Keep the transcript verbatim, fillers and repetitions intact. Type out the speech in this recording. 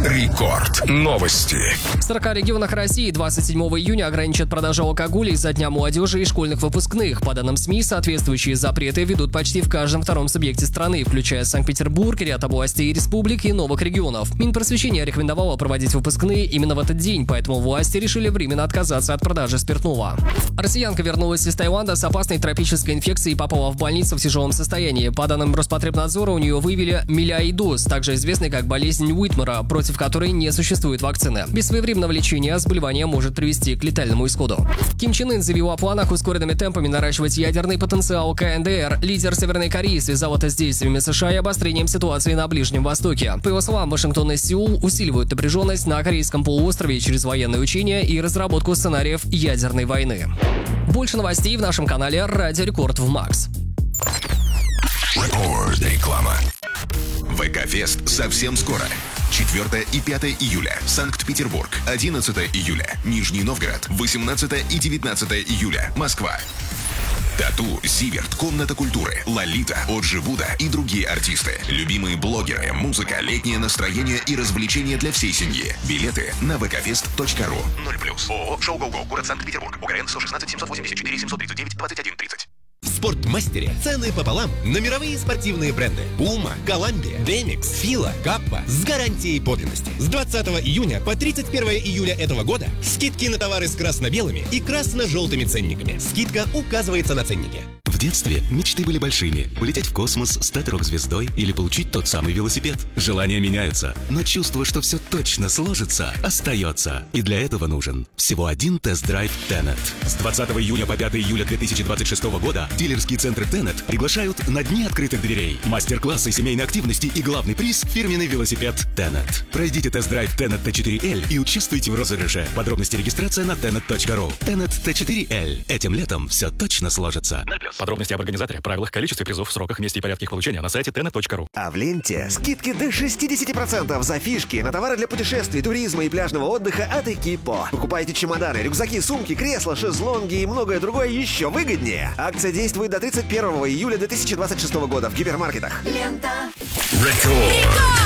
Рекорд. Новости. В сорока регионах России двадцать седьмого июня ограничат продажу алкоголя из-за Дня молодежи и школьных выпускных. По данным СМИ, соответствующие запреты ведут почти в каждом втором субъекте страны, включая Санкт-Петербург, ряд областей, республик и новых регионов. Минпросвещение рекомендовало проводить выпускные именно в этот день, поэтому власти решили временно отказаться от продажи спиртного. Россиянка вернулась из Таиланда с опасной тропической инфекцией и попала в больницу в тяжелом состоянии. По данным Роспотребнадзора, у нее выявили мелиоидоз, также известный как болезнь Уитмера, против которой не существует вакцины. Без своевременного лечения заболевание может привести к летальному исходу. Ким Чен Ын заявил о планах ускоренными темпами наращивать ядерный потенциал ка эн дэ эр. Лидер Северной Кореи связал это с действиями США и обострением ситуации на Ближнем Востоке. По его словам, Вашингтон и Сеул усиливают напряженность на Корейском полуострове через военные учения и разработку сценариев ядерной войны. Больше новостей в нашем канале Радио Рекорд в Макс. Рекорд. Реклама. ВК-фест совсем скоро. четвёртого и пятого июля. Санкт-Петербург. одиннадцатого июля. Нижний Новгород. восемнадцатого и девятнадцатого июля. Москва. Тату, Зиверт, Комната культуры, Лолита, Оджи Вуда и другие артисты. Любимые блогеры, музыка, летнее настроение и развлечения для всей семьи. Билеты на вэ ка фест точка ру. ноль плюс. ООО «Шоу Го Го», город Санкт-Петербург. ОГРН сто шестнадцать семьсот восемьдесят четыре семьсот тридцать девять двадцать один тридцать. В Спортмастере цены пополам на мировые спортивные бренды Puma, Columbia, Demix, Fila, Kappa с гарантией подлинности. С двадцатого июня по тридцать первого июля этого года скидки на товары с красно-белыми и красно-желтыми ценниками. Скидка указывается на ценнике. В детстве мечты были большими. Полететь в космос, стать рок-звездой или получить тот самый велосипед. Желания меняются, но чувство, что все точно сложится, остается. И для этого нужен всего один тест-драйв Tenet. С двадцатого июня по пятого июля две тысячи двадцать шестого года дилерские центры Tenet приглашают на дни открытых дверей. Мастер-классы семейной активности и главный приз – фирменный велосипед Tenet. Пройдите тест-драйв Tenet тэ четыре эл и участвуйте в розыгрыше. Подробности регистрация на tenet точка ру. Tenet тэ четыре эл. Этим летом все точно сложится. Подробности об организаторе, правилах, количестве призов, сроках, месте и порядке их получения на сайте tenet точка ру. А в ленте скидки до шестьдесят процентов за фишки на товары для путешествий, туризма и пляжного отдыха от Экипо. Покупайте чемоданы, рюкзаки, сумки, кресла, шезлонги и многое другое еще выгоднее. Акция действует до тридцать первого июля две тысячи двадцать шестого года в гипермаркетах. Рекорд.